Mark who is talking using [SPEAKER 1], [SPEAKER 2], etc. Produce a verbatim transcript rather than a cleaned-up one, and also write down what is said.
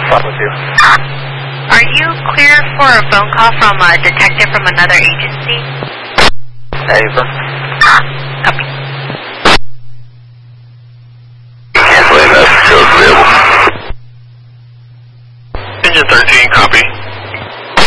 [SPEAKER 1] fine with you.
[SPEAKER 2] Are you clear for a phone call from a detective from another agency?
[SPEAKER 1] Ava.
[SPEAKER 2] Copy.
[SPEAKER 1] Canceling that, still available.
[SPEAKER 3] Engine thirteen, copy.